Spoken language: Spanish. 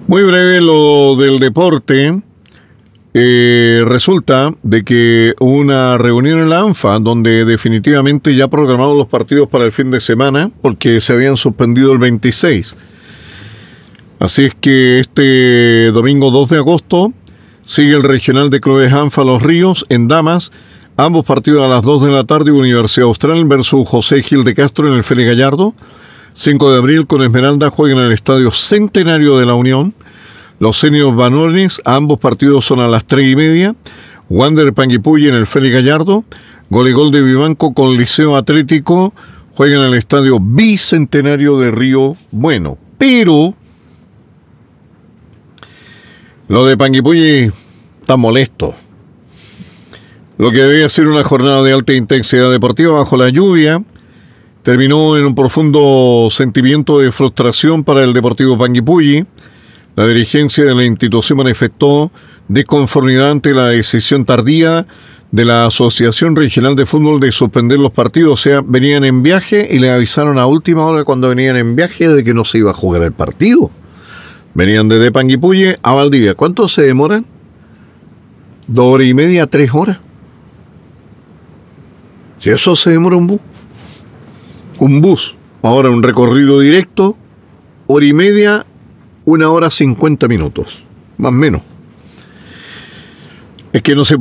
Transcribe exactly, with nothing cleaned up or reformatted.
Muy breve lo del deporte. Eh, resulta de que hubo una reunión en la ANFA donde definitivamente ya programaron los partidos para el fin de semana porque se habían suspendido el veintiséis. Así es que este domingo dos de agosto sigue el regional de clubes ANFA Los Ríos en Damas. Ambos partidos a las dos de la tarde, Universidad Austral versus José Gil de Castro en el Félix Gallardo. cinco de abril con Esmeralda juegan en el Estadio Centenario de la Unión. Los seniors varones, ambos partidos son a las tres y media. Wander Panguipulli en el Félix Gallardo. Gol y gol de Vivanco con Liceo Atlético. Juegan en el Estadio Bicentenario de Río Bueno. Pero lo de Panguipulli está molesto. Lo que debía ser una jornada de alta intensidad deportiva bajo la lluvia terminó en un profundo sentimiento de frustración para el Deportivo Panguipulli. La dirigencia de la institución manifestó disconformidad ante la decisión tardía de la Asociación Regional de Fútbol de suspender los partidos. O sea, venían en viaje y le avisaron a última hora cuando venían en viaje de que no se iba a jugar el partido. Venían desde Panguipulli a Valdivia. ¿Cuánto se demoran? Dos horas y media, tres horas. Si eso se demora un bus. Un bus. Ahora un recorrido directo, hora y media, una hora cincuenta minutos. Más o menos. Es que no se